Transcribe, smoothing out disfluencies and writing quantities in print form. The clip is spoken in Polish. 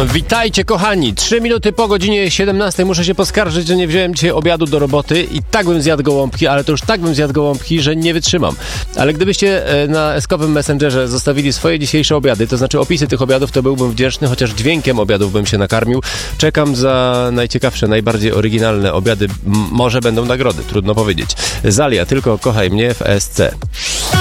Witajcie kochani, 3 minuty po godzinie 17 muszę się poskarżyć, że nie wziąłem dzisiaj obiadu do roboty i tak bym zjadł gołąbki, ale to już tak bym zjadł gołąbki, że nie wytrzymam. Ale gdybyście na eskowym Messengerze zostawili swoje dzisiejsze obiady, to znaczy opisy tych obiadów, to byłbym wdzięczny, chociaż dźwiękiem obiadów bym się nakarmił. Czekam za najciekawsze, najbardziej oryginalne obiady. Może będą nagrody, trudno powiedzieć. Zalia, tylko kochaj mnie w ESC.